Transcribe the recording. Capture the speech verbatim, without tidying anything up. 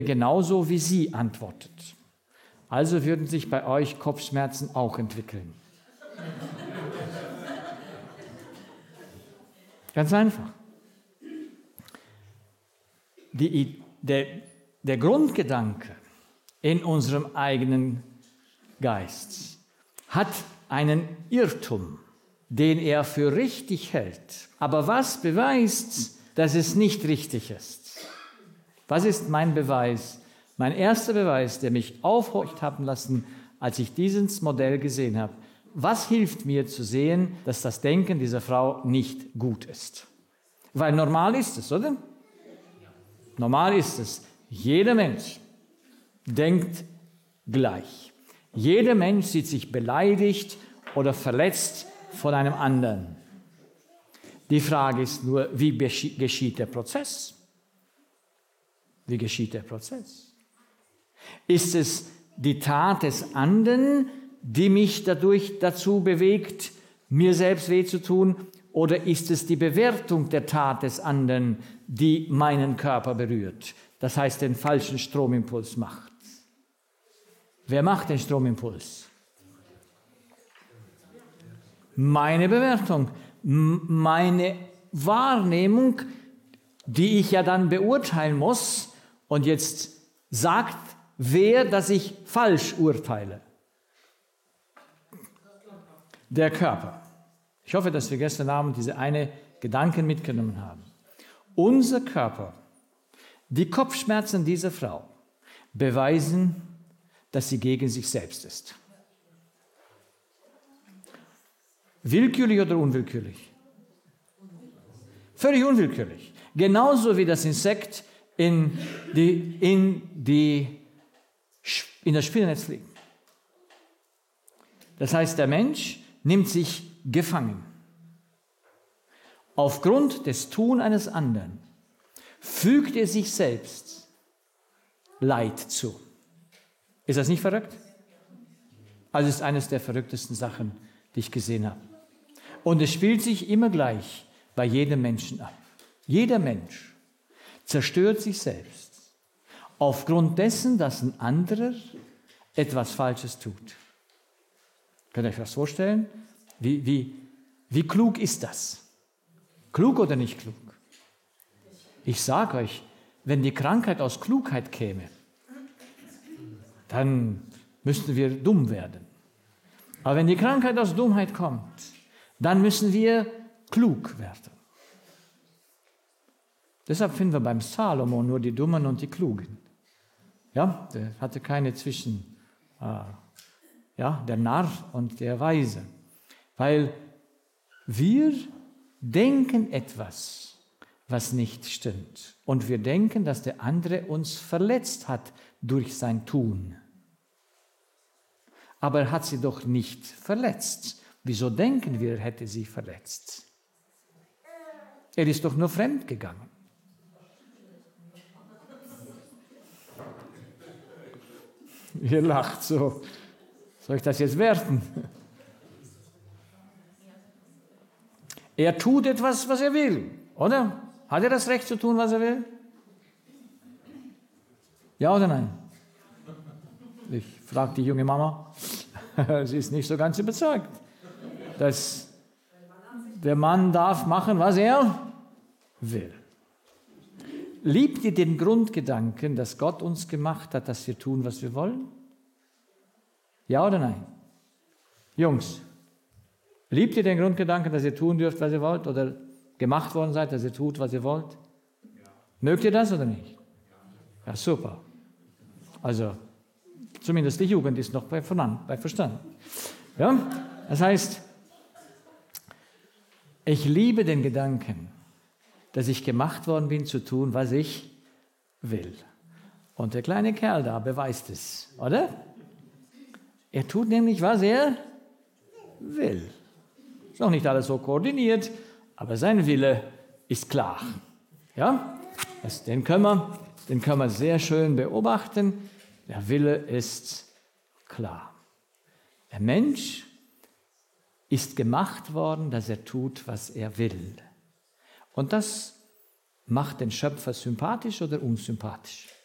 genauso wie sie antwortet. Also würden sich bei euch Kopfschmerzen auch entwickeln. Ganz einfach. Die, der, der Grundgedanke in unserem eigenen Geist hat einen Irrtum, den er für richtig hält. Aber was beweist, dass es nicht richtig ist? Was ist mein Beweis? Mein erster Beweis, der mich aufhorcht haben lassen, als ich dieses Modell gesehen habe. Was hilft mir zu sehen, dass das Denken dieser Frau nicht gut ist? Weil normal ist es, oder? Normal ist es. Jeder Mensch denkt gleich. Jeder Mensch sieht sich beleidigt oder verletzt von einem anderen. Die Frage ist nur, wie geschieht der Prozess? Wie geschieht der Prozess? Ist es die Tat des anderen, die mich dadurch dazu bewegt, mir selbst weh zu tun? Oder ist es die Bewertung der Tat des anderen, die meinen Körper berührt? Das heißt, den falschen Stromimpuls macht. Wer macht den Stromimpuls? Meine Bewertung, meine Wahrnehmung, die ich ja dann beurteilen muss. Und jetzt sagt wer, dass ich falsch urteile? Der Körper. Ich hoffe, dass wir gestern Abend diese eine Gedanken mitgenommen haben. Unser Körper, die Kopfschmerzen dieser Frau, beweisen, dass sie gegen sich selbst ist. Willkürlich oder unwillkürlich? Völlig unwillkürlich. Genauso wie das Insekt in, die, in, die, in das Spinnennetz fliegt. Das heißt, der Mensch nimmt sich gefangen. Aufgrund des Tun eines anderen fügt er sich selbst Leid zu. Ist das nicht verrückt? Also ist eines der verrücktesten Sachen, die ich gesehen habe. Und es spielt sich immer gleich bei jedem Menschen ab. Jeder Mensch zerstört sich selbst aufgrund dessen, dass ein anderer etwas Falsches tut. Könnt ihr euch das vorstellen? Wie, wie, wie klug ist das? Klug oder nicht klug? Ich sage euch, wenn die Krankheit aus Klugheit käme, dann müssten wir dumm werden. Aber wenn die Krankheit aus Dummheit kommt, dann müssen wir klug werden. Deshalb finden wir beim Salomo nur die Dummen und die Klugen. Ja, der hatte keine Zwischen, äh, ja, der Narr und der Weise. Weil wir denken etwas, was nicht stimmt. Und wir denken, dass der andere uns verletzt hat durch sein Tun. Aber er hat sie doch nicht verletzt. Wieso denken wir, er hätte sie verletzt? Er ist doch nur fremd gegangen. Ihr lacht so. Soll ich das jetzt werten? Er tut etwas, was er will, oder? Hat er das Recht zu tun, was er will? Ja oder nein? Ich frage die junge Mama. Sie ist nicht so ganz überzeugt, dass der Mann darf machen, was er will. Liebt ihr den Grundgedanken, dass Gott uns gemacht hat, dass wir tun, was wir wollen? Ja oder nein? Jungs, liebt ihr den Grundgedanken, dass ihr tun dürft, was ihr wollt? Oder gemacht worden seid, dass ihr tut, was ihr wollt? Ja. Mögt ihr das oder nicht? Ja, super. Also, zumindest die Jugend ist noch bei Verstand. Ja? Das heißt, ich liebe den Gedanken, dass ich gemacht worden bin, zu tun, was ich will. Und der kleine Kerl da beweist es, oder? Er tut nämlich, was er will. Ist noch nicht alles so koordiniert, aber sein Wille ist klar. Ja? Das, den, können wir, den können wir sehr schön beobachten. Der Wille ist klar. Der Mensch ist gemacht worden, dass er tut, was er will. Und das macht den Schöpfer sympathisch oder unsympathisch?